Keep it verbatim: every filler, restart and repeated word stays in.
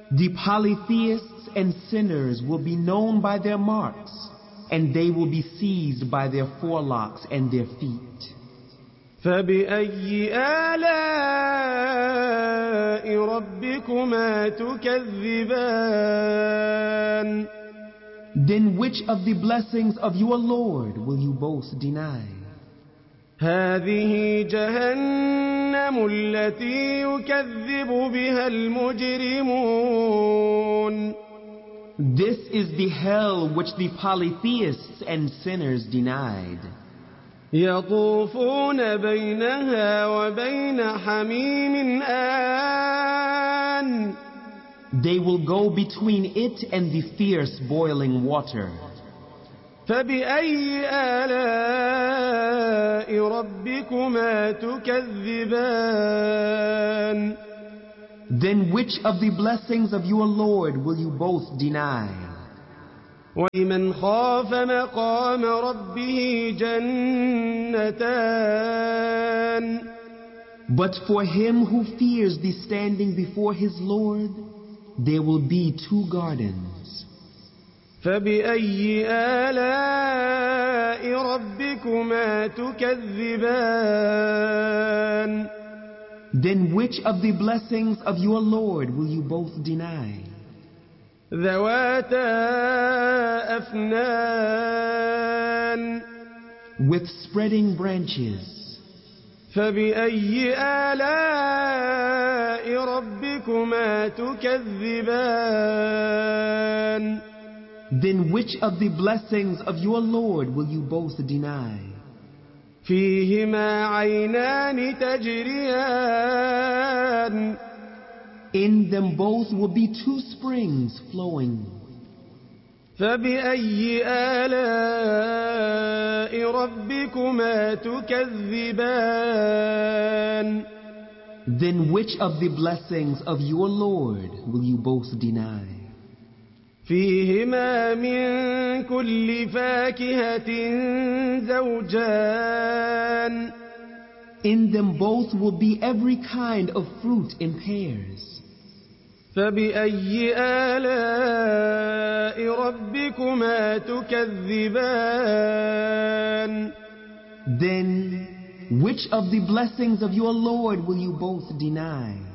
The polytheists and sinners will be known by their marks, and they will be seized by their forelocks and their feet. فبأي آلاء ربكما تكذبان Then which of the blessings of your Lord will you both deny? هذه جهنم التي يكذب بها المجرمون This is the hell which the polytheists and sinners denied. يطوفون بينها وبين حميم آن They will go between it and the fierce boiling water. فبأي آلاء ربكما تكذبان Then which of the blessings of your Lord will you both deny? وَلِمَنْ خَافَ مَقَامَ رَبِّهِ جَنَّتَانِ But for him who fears the standing before his Lord, there will be two gardens. فَبِأَيِّ آلَاءِ رَبِّكُمَا تُكَذِّبَانِ Then which of the blessings of your Lord will you both deny? ذَوَاتَا أَفْنَانٍ With spreading branches. فَبِأَيِّ آلَاءِ رَبِّكُمَا تُكَذِّبَانِ Then which of the blessings of your Lord will you both deny? فِيهِمَا عَيْنَانِ تَجْرِيَانِ In them both will be two springs flowing. فَبِأَيِّ آلَاءِ رَبِّكُمَا تُكَذِّبَانِ Then which of the blessings of your Lord will you both deny? فِيهِمَا مِن كُلِّ فَاكِهَةٍ زَوْجَانِ In them both will be every kind of fruit in pairs. فَبِأَيِّ آلَاءِ رَبِّكُمَا تُكَذِّبَانِ Then which of the blessings of your Lord will you both deny?